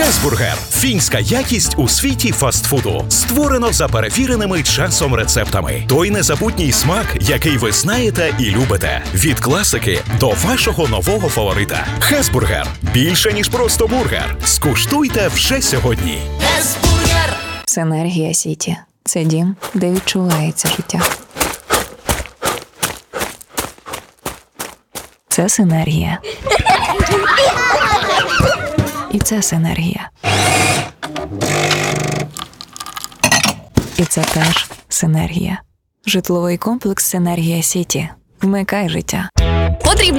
Хесбургер – фінська якість у світі фастфуду. Створено за перевіреними часом рецептами. Той незабутній смак, який ви знаєте і любите. Від класики до вашого нового фаворита. Хесбургер – більше, ніж просто бургер. Скуштуйте вже сьогодні. Хесбургер. Синергія Сіті – це дім, де відчувається життя. Це синергія. І це синергія. І це теж синергія. Житловий комплекс «Синергія Сіті». Вмикай життя. Потрібно